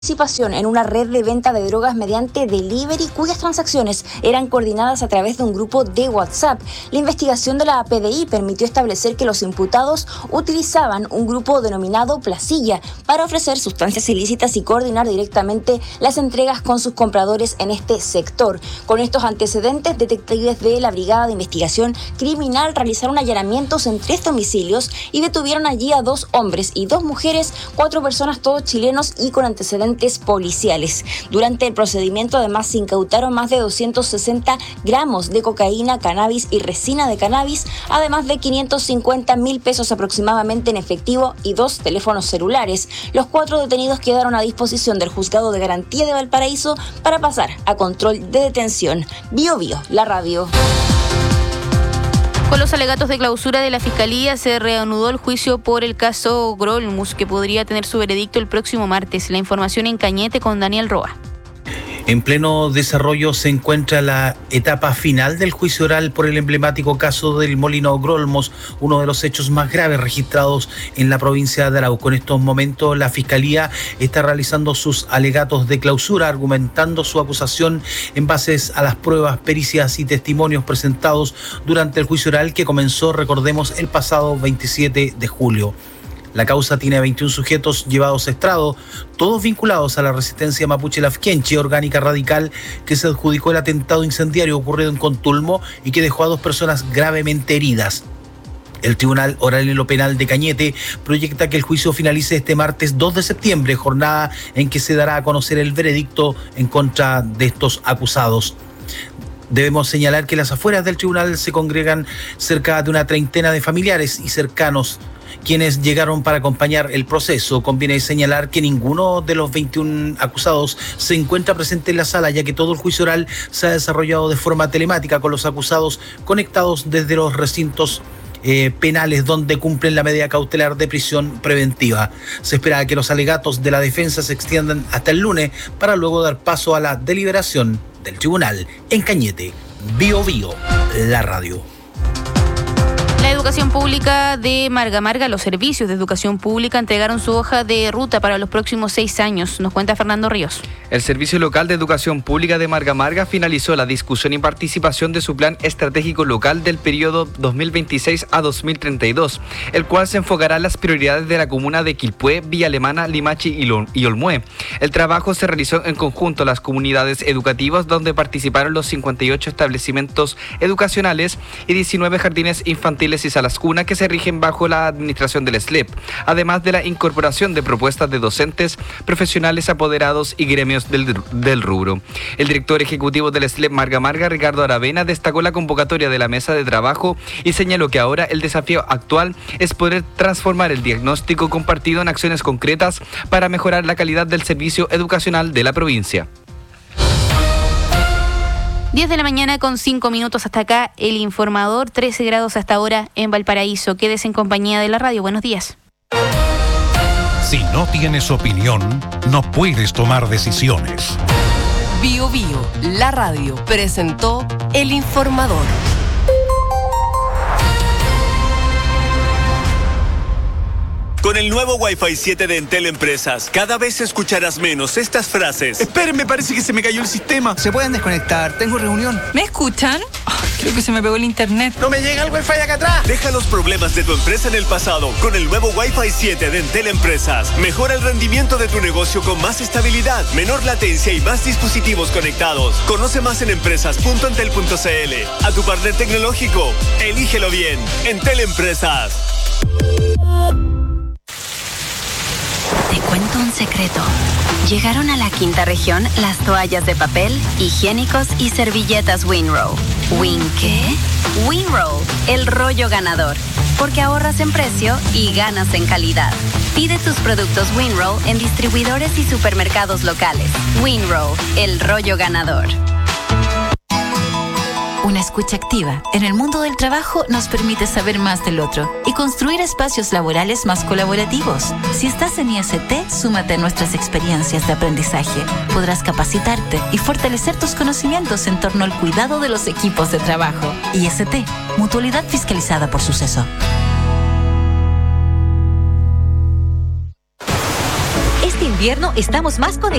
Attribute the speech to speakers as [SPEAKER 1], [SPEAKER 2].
[SPEAKER 1] participación en una red de venta de drogas mediante delivery cuyas transacciones eran coordinadas a través de un grupo de WhatsApp. La investigación de la PDI permitió establecer que los imputados utilizaban un grupo denominado Placilla para ofrecer sustancias ilícitas y coordinar directamente las entregas con sus compradores en este sector. Con estos antecedentes, detectives de la Brigada de Investigación Criminal realizaron allanamientos en 3 domicilios y detuvieron allí a 2 hombres y 2 mujeres, 4 personas, todos chilenos y con antecedentes policiales. Durante el procedimiento, además, se incautaron más de 260 gramos de cocaína, cannabis y resina de cannabis, además de 550.000 pesos aproximadamente en efectivo y 2 teléfonos celulares. Los 4 detenidos quedaron a disposición del Juzgado de Garantía de Valparaíso para pasar a control de detención. Bio Bio, la radio.
[SPEAKER 2] Con los alegatos de clausura de la Fiscalía se reanudó el juicio por el caso Grolmus, que podría tener su veredicto el próximo martes. La información en Cañete con Daniel Roa.
[SPEAKER 3] En pleno desarrollo se encuentra la etapa final del juicio oral por el emblemático caso del Molino Grolmus, uno de los hechos más graves registrados en la provincia de Arauco. En estos momentos la Fiscalía está realizando sus alegatos de clausura, argumentando su acusación en base a las pruebas, pericias y testimonios presentados durante el juicio oral que comenzó, recordemos, el pasado 27 de julio. La causa tiene 21 sujetos llevados a estrado, todos vinculados a la resistencia mapuche Lafkenche, orgánica radical que se adjudicó el atentado incendiario ocurrido en Contulmo y que dejó a 2 personas gravemente heridas. El Tribunal Oral en lo Penal de Cañete proyecta que el juicio finalice este martes 2 de septiembre, jornada en que se dará a conocer el veredicto en contra de estos acusados. Debemos señalar que en las afueras del tribunal se congregan cerca de una treintena de familiares y cercanos quienes llegaron para acompañar el proceso. Conviene señalar que ninguno de los 21 acusados se encuentra presente en la sala, ya que todo el juicio oral se ha desarrollado de forma telemática, con los acusados conectados desde los recintos penales donde cumplen la medida cautelar de prisión preventiva. Se espera que los alegatos de la defensa se extiendan hasta el lunes para luego dar paso a la deliberación del tribunal. En Cañete, Bio Bio, la radio.
[SPEAKER 2] La educación pública de Marga Marga, los servicios de educación pública entregaron su hoja de ruta para los próximos 6 años. Nos cuenta Fernando Ríos.
[SPEAKER 4] El Servicio Local de Educación Pública de Marga Marga finalizó la discusión y participación de su plan estratégico local del periodo 2026 a 2032, el cual se enfocará en las prioridades de la comuna de Quilpué, Villa Alemana, Limache y Olmué. El trabajo se realizó en conjunto a las comunidades educativas, donde participaron los 58 establecimientos educacionales y 19 jardines infantiles y salas cuna que se rigen bajo la administración del SLEP, además de la incorporación de propuestas de docentes, profesionales, apoderados y gremios del rubro. El director ejecutivo del SLEP Marga Marga, Ricardo Aravena, destacó la convocatoria de la mesa de trabajo y señaló que ahora el desafío actual es poder transformar el diagnóstico compartido en acciones concretas para mejorar la calidad del servicio educacional de la provincia.
[SPEAKER 2] 10 de la mañana con 5 minutos hasta acá, el informador, 13 grados hasta ahora en Valparaíso. Quédese en compañía de la radio. Buenos días.
[SPEAKER 5] Si no tienes opinión, no puedes tomar decisiones.
[SPEAKER 6] Bio Bio, la radio, presentó el informador.
[SPEAKER 7] Con el nuevo Wi-Fi 7 de Entel Empresas, cada vez escucharás menos estas frases.
[SPEAKER 8] Esperen, parece que se me cayó el sistema.
[SPEAKER 9] ¿Se pueden desconectar? Tengo reunión.
[SPEAKER 6] ¿Me escuchan? Creo que se me pegó el internet.
[SPEAKER 8] ¡No me llega el Wi-Fi acá atrás!
[SPEAKER 7] Deja los problemas de tu empresa en el pasado con el nuevo Wi-Fi 7 de Entel Empresas. Mejora el rendimiento de tu negocio con más estabilidad, menor latencia y más dispositivos conectados. Conoce más en empresas.entel.cl. A tu partner tecnológico, elígelo bien. Entel Empresas.
[SPEAKER 10] Te cuento un secreto. Llegaron a la quinta región las toallas de papel, higiénicos y servilletas Winrow. ¿Win qué? Winrow, el rollo ganador. Porque ahorras en precio y ganas en calidad. Pide tus productos Winrow en distribuidores y supermercados locales. Winrow, el rollo ganador.
[SPEAKER 11] Una escucha activa en el mundo del trabajo nos permite saber más del otro y construir espacios laborales más colaborativos. Si estás en IST, súmate a nuestras experiencias de aprendizaje. Podrás capacitarte y fortalecer tus conocimientos en torno al cuidado de los equipos de trabajo. IST, Mutualidad fiscalizada por Suceso.
[SPEAKER 12] invierno estamos más conectados